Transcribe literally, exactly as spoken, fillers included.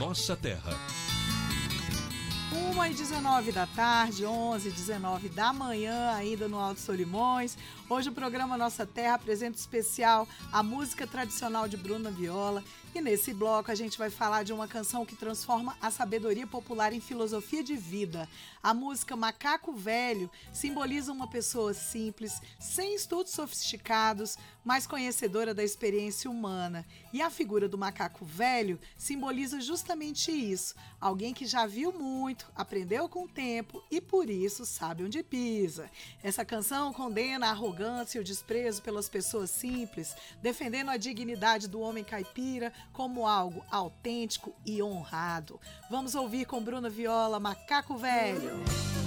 nossa terra. uma e dezenove da tarde, onze e dezenove da manhã, ainda no Alto Solimões. Hoje o programa Nossa Terra apresenta especial a música tradicional de Bruna Viola. E nesse bloco a gente vai falar de uma canção que transforma a sabedoria popular em filosofia de vida. A música Macaco Velho simboliza uma pessoa simples, sem estudos sofisticados, mas conhecedora da experiência humana. E a figura do macaco velho simboliza justamente isso. Alguém que já viu muito, aprendeu com o tempo e por isso sabe onde pisa. Essa canção condena a arrogância e o desprezo pelas pessoas simples, defendendo a dignidade do homem caipira como algo autêntico e honrado. Vamos ouvir com Bruna Viola, Macaco Velho.